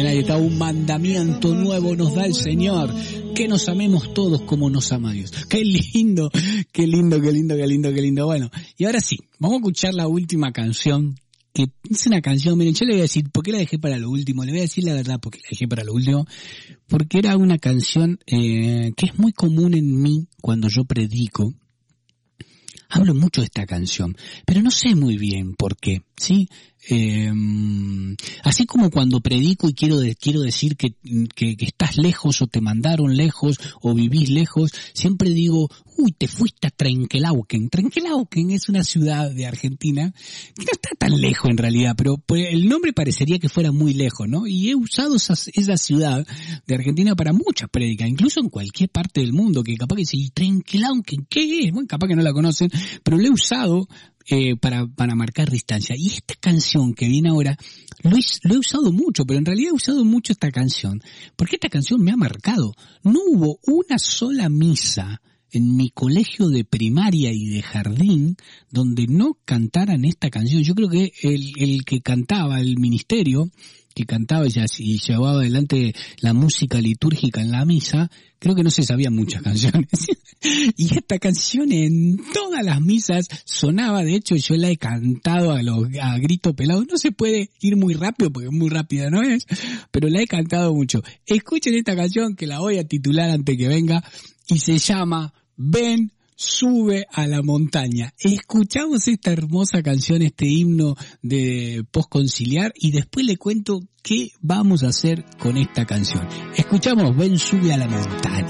Está un mandamiento nuevo nos da el Señor, que nos amemos todos como nos ama Dios. Qué lindo, qué lindo, qué lindo, qué lindo, qué lindo. Bueno, y ahora sí, vamos a escuchar la última canción, que es una canción, miren, yo le voy a decir, ¿por qué la dejé para lo último? Le voy a decir la verdad, porque la dejé para lo último, porque era una canción que es muy común en mí cuando yo predico. Hablo mucho de esta canción, pero no sé muy bien por qué, ¿sí? Así como cuando predico y quiero decir que estás lejos o te mandaron lejos o vivís lejos, siempre digo, uy, te fuiste a Trenquelauquen. Trenquelauquen es una ciudad de Argentina que no está tan lejos en realidad, pero el nombre parecería que fuera muy lejos, ¿no? Y he usado esa ciudad de Argentina para muchas prédicas, incluso en cualquier parte del mundo, que capaz que dice, Trenquelauquen, ¿qué es? Bueno, capaz que no la conocen, pero lo he usado para marcar distancia. Y esta canción que viene ahora, lo he usado mucho, pero en realidad he usado mucho esta canción, porque esta canción me ha marcado. No hubo una sola misa en mi colegio de primaria y de jardín donde no cantaran esta canción. Yo creo que el que cantaba, el ministerio que cantaba y llevaba adelante la música litúrgica en la misa, creo que no se sabían muchas canciones. Y esta canción en todas las misas sonaba, de hecho yo la he cantado a grito pelado. No se puede ir muy rápido porque muy rápida no es, pero la he cantado mucho. Escuchen esta canción que la voy a titular antes que venga y se llama Ven, sube a la montaña. Escuchamos esta hermosa canción, este himno de postconciliar, y después le cuento qué vamos a hacer con esta canción. Escuchamos Ven, sube a la montaña.